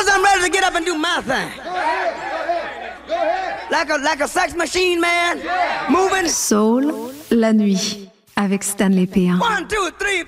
Fellas, I'm ready to get up and do my thing. Like a sex machine, man. Moving. Soul, la nuit, avec Stanley P1. 1, 2, 3.